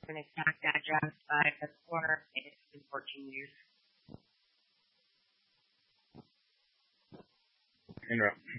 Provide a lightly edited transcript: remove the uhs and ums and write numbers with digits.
an exact address, but the corner is in 14 years.